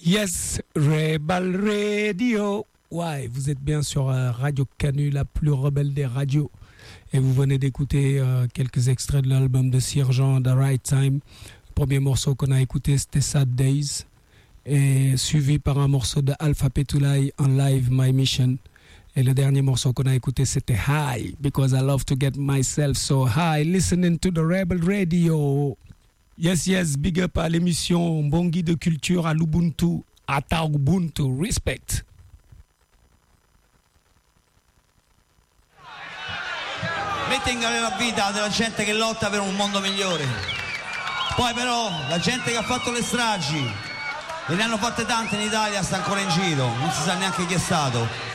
Yes, Rebel Radio. Ouais, vous êtes bien sur Radio Canu, la plus rebelle des radios. Et vous venez d'écouter quelques extraits de l'album de Sergent, The Right Time. Le premier morceau qu'on a écouté, c'était Sad Days. Et suivi par un morceau de Alpha Petulai en live, My Mission. Et le dernier morceau qu'on a écouté, c'était High, because I love to get myself so high, listening to the Rebel Radio. Yes, yes, big up à l'émission Bongi de culture à l'Ubuntu, à Ubuntu, respect. Meeting aveva vita della gente che lotta per un mondo migliore. Poi però la gente che ha fatto le stragi, e ne hanno fatte tante in Italia, sta ancora in giro, non si sa neanche chi è stato.